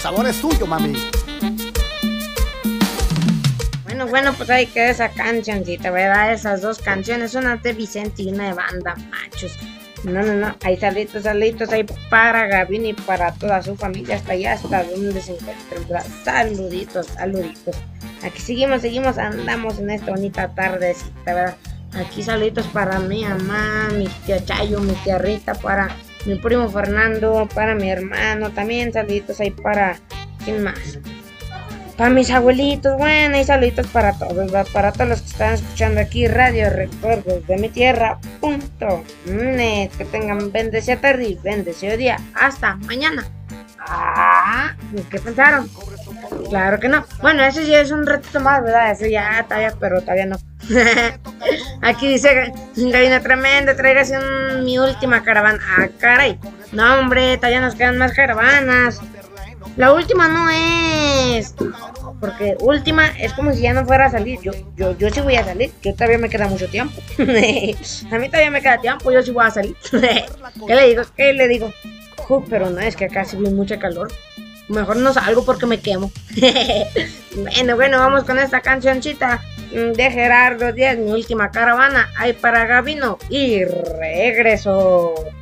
sabor es tuyo, mami. Bueno, pues ahí queda esa cancioncita, ¿verdad? Esas dos canciones, una de Vicente y una de Banda Machos. No, ahí saluditos ahí para Gavin y para toda su familia, hasta allá, hasta donde se encuentren, ¿verdad? Saluditos. Aquí seguimos, andamos en esta bonita tardecita, ¿verdad? Aquí saluditos para mi mamá, mi tía Chayo, mi tía Rita, para mi primo Fernando, para mi hermano, también saluditos ahí para, ¿quién más? Para mis abuelitos, bueno, y saluditos para todos, ¿verdad? Para todos los que están escuchando aquí Radio Recuerdos de mi Tierra, .net. Que tengan bendecido tarde y bendecido día. Hasta mañana. ¿Qué pensaron? Claro que no. Bueno, eso ya es un ratito más, ¿verdad? Eso ya todavía, pero todavía no. Aquí dice Gavina Tremenda, tráigase mi última caravana. Caray. No, hombre, todavía nos quedan más caravanas. La última no es, porque última es como si ya no fuera a salir. Yo sí voy a salir, yo todavía me queda mucho tiempo. A mí todavía me queda tiempo, yo sí voy a salir. ¿Qué le digo? Pero no, es que acá sí viene mucho calor. Mejor no salgo porque me quemo. Bueno, vamos con esta cancioncita de Gerardo Díaz, mi última caravana. Ahí para Gavino y regreso.